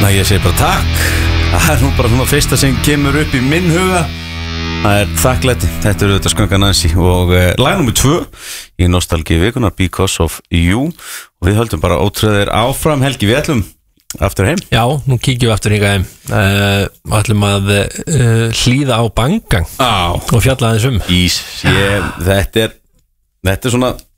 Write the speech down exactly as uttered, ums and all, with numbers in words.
Næ, ég segi bara takk. Það er nú bara svona fyrsta sem kemur upp í minn huga. Það er þakklæti. Þetta eru þetta Skönka Nancy og uh, lag nummer tvö í nostalgíu vikunar, Because of You. Og við höldum bara ótrúðir áfram. Helgi, við ætlum aftur heim. Já, nú kíkjum við aftur hingað heim. uh, Við ætlum að uh, hlýða á Bangang Á. og fjalla aðeins um Ís, ég, þetta er Þetta er svona